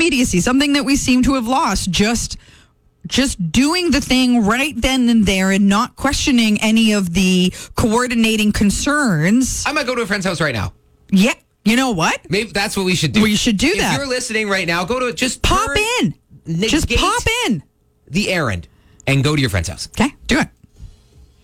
immediacy, something that we seem to have lost. Just doing the thing right then and there and not questioning any of the coordinating concerns. I might go to a friend's house right now. Yeah. You know what? Maybe that's what we should do. We should do that. If you're listening right now, go to just pop in. Just pop in. The errand and go to your friend's house. Okay, do it.